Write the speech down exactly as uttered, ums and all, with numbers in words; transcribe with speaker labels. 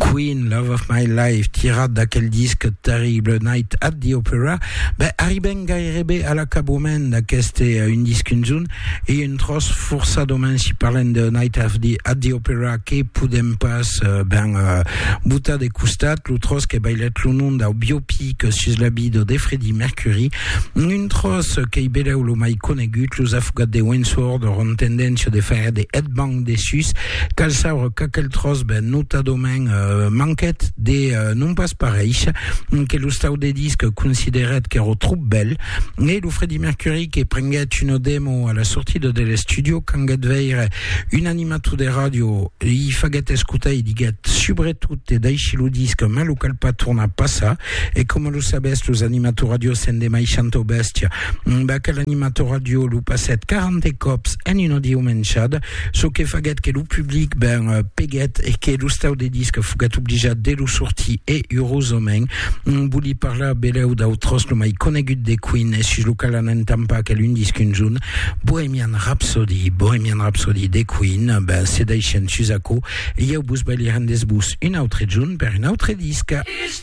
Speaker 1: Queen, Love of My Life, tirade d'aquel disque terrible, Night at the Opera, ben, arriben gairebé à la caboumen d'aqueste un disque une zone, et une trosse força domen si parlen de Night at the, at the Opera, que podem pas, ben, uh, buta de costat, l'utros que bailet l'unon d'un biopic sus la bido de Freddie Mercury, une trosse que beleu lo mai conegut, los afugat de Wainsford, ron tendencio de faire des headbang de sus, cal saure qu'aquel trosse, ben, nota domen, uh, manquet de uh, non pas pareix, que l'ustau de disque considéret qu'ero trop belle, et lo Freddie Mercury que prenguet une démo à la sortie de del studio, kanget veire un animato de radio, i faget escuta i diget subretut e daichi lo disque ma lo calpa tourna passa, e come lo sabes los animato radio sen de mai chanto bestia, ba quel animato radio lo passet quarante cops en un diumenchad, so que faget que lo public ben uh, peget e que lo stau de disque fugat oblijat de lo sorti e eurozomen, bouli par là beleu d'autros lo mai conegut de Queen e sus lo calan en tampa quel un disque un joun, Bohemian Rhapsody, Bohemian Rhapsody de Queen, ben c'est d'aïchen susako, et y'a au bus baliren des bus une autre joun per une autre disque.